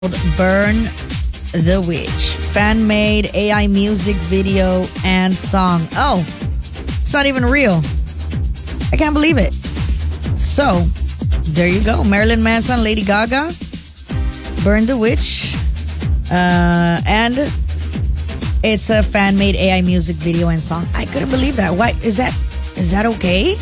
Burn the Witch. Fan-made AI music video and song. Oh, it's not even real. I can't believe it. So, there you go. Marilyn Manson, Lady Gaga, Burn the Witch. And it's a fan-made AI music video and song. I couldn't believe that. Why is that okay?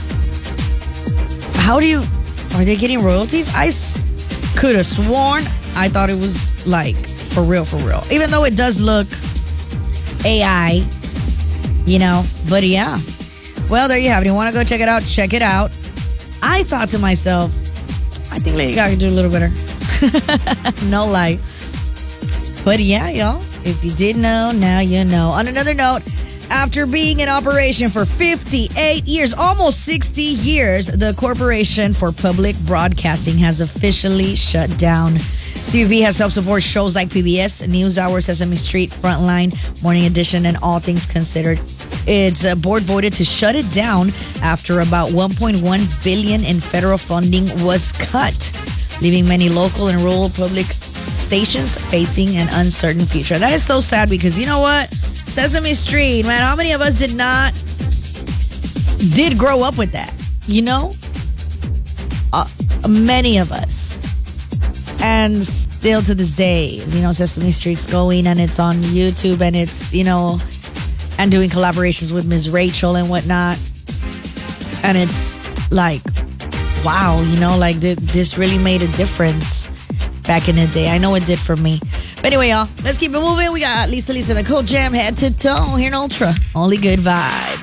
Are they getting royalties? I could have sworn I thought it was like for real. Even though it does look AI, but yeah. Well, there you have it. You want to go check it out? Check it out. I thought to myself, I think Lady Gaga could do a little better. No lie. But yeah, y'all, if you didn't know, now you know. On another note, after being in operation for 58 years, almost 60 years, the Corporation for Public Broadcasting has officially shut down. CPB has helped support shows like PBS, NewsHour, Sesame Street, Frontline, Morning Edition, and All Things Considered. Its board voted to shut it down after about $1.1 billion in federal funding was cut, leaving many local and rural public stations facing an uncertain future. That is so sad because you know what? Sesame Street, man, how many of us did grow up with that? Many of us. And still to this day, Sesame Street's going and it's on YouTube and it's, and doing collaborations with Ms. Rachel and whatnot. And it's like, wow, this really made a difference back in the day. I know it did for me. But anyway, y'all, let's keep it moving. We got Lisa Nicole Jam, head to toe here in Ultra. Only good vibes.